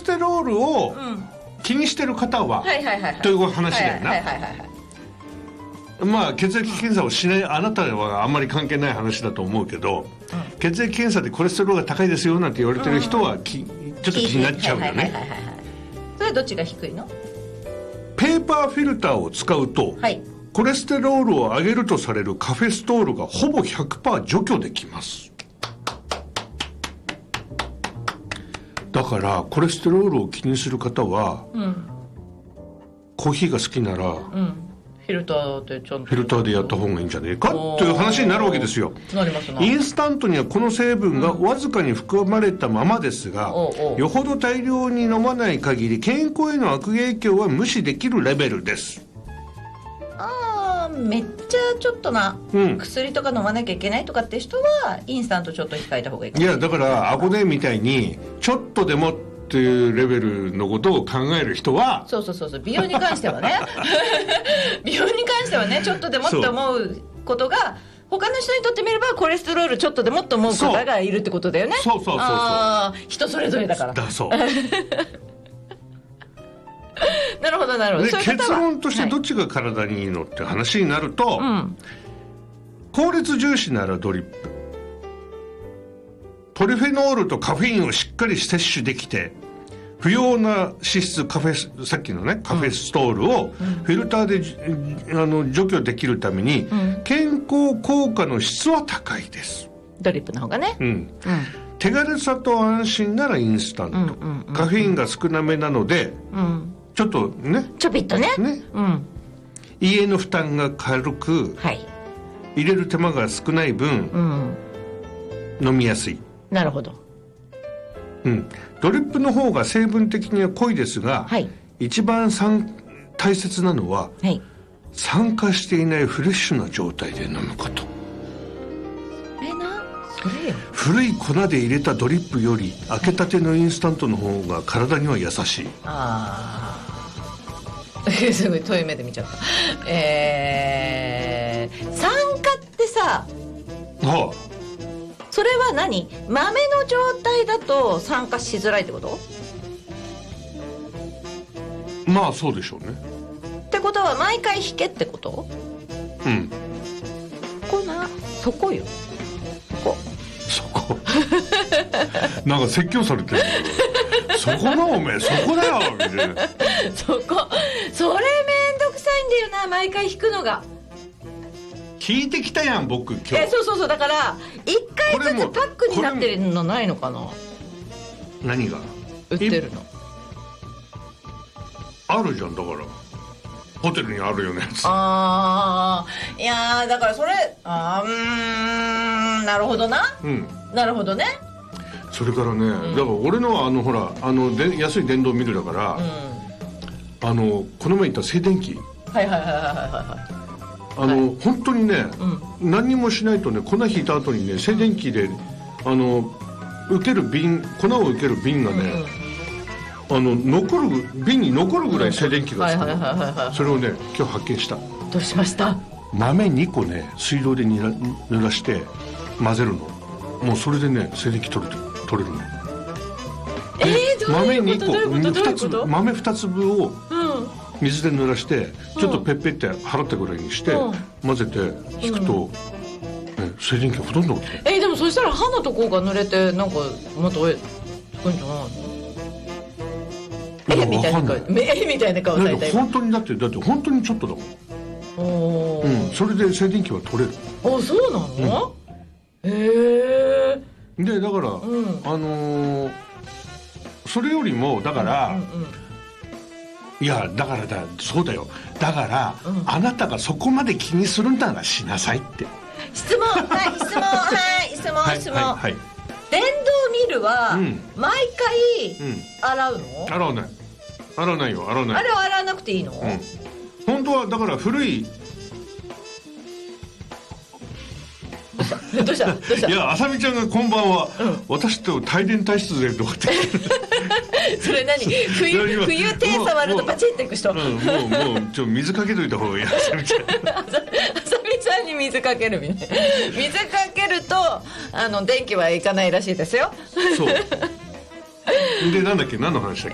テロールを気にしてる方は、という話だよな。まあ血液検査をしないあなたはあんまり関係ない話だと思うけど、血液検査でコレステロールが高いですよなんて言われてる人はちょっと気になっちゃうよね。 それはどっちが低いの？ ペーパーフィルターを使うと、コレステロールを上げるとされるカフェストールがほぼ 100% 除去できます。だからコレステロールを気にする方は、コーヒーが好きなら、 フィルターでちゃんとフィルターでやった方がいいんじゃねえかという話になるわけですよ。 なりますな。 インスタントにはこの成分がわずかに含まれたままですが、よほど大量に飲まない限り健康への悪影響は無視できるレベルです。 めっちゃちょっとな、薬とか飲まなきゃいけないとかって人はインスタントちょっと控えた方がいいかも。 いやだからアコネみたいにちょっとでもっていうレベルのことを考える人は、 そう美容に関してはね美容に関してはね、ちょっとでもって思うことが他の人にとってみればコレステロールちょっとでもって思う方がいるってことだよね。 そう人それぞれだからそうなるほどなるほど。 で結論としてどっちが体にいいのって話になると、効率重視ならドリップ、ポリフェノールとカフェインをしっかり摂取できて不要な脂質さっきのねカフェストールをフィルターで除去できるために、健康効果の質は高いです。 ドリップの方がね、 手軽さと安心ならインスタント、カフェインが少なめなので、ちょっとねちょびっとね、 家の負担が軽く、入れる手間が少ない分、飲みやすい。 なるほど。 ドリップの方が成分的には濃いですが、一番大切なのは、酸化していないフレッシュな状態で飲むこと。古い粉で入れたドリップより開けたてのインスタントの方が体には優しい。 すごい遠い目で見ちゃった。酸化ってさ、それは何？豆の状態だと酸化しづらいってこと？ まあそうでしょうね。 ってことは毎回引けってこと？そこよ。 そこなんか説教されてるそこなおめえそこだよみたいなそれめんどくさいんだよな、毎回引くのが。 聞いてきたやん僕今日。 そうだから1回ずつパックになってるのないのかな。 何が売ってるのあるじゃん。だからホテルにあるよねやつ。 いやだからそれなるほどな、なるほどね。 それからね、だから俺のはほら安い電動ミルだから、この前言った静電気、本当にね、何にもしないとね、粉引いた後にね、静電気で受ける瓶、粉を受ける瓶がね、瓶に残るぐらい静電気がつくの。それをね今日発見した。 どうしました？ 豆2個ね水道で濡らして混ぜるの。もうそれでね静電気取れるの。豆2個豆2粒を水で濡らしてちょっとペッペって払ったぐらいにして混ぜて引くと、静電気がほとんど落ちて。 でもそしたら歯のとこが濡れてなんかまたつくんじゃないの？みたいな顔された。 本当にだって本当にちょっとだもん。それで静電気は取れる。 そうなの？ でだから、それよりもだから、いやだからそうだよ。だから、あなたがそこまで気にするんならしなさいって。 質問電動ミルは毎回洗うの？ 洗わないよ。 あれは洗わなくていいの？ 本当はだから古い。 どうしたいや、あさみちゃんがこんばんは、私と帯電体質でどうってそれ何？冬手触るとパチンっていく人。もう水かけといた方がいい。あさみちゃんあさみちゃんに水かけるみたいな。水かけると電気はいかないらしいですよ。 そうでなんだっけ、何の話だっけ。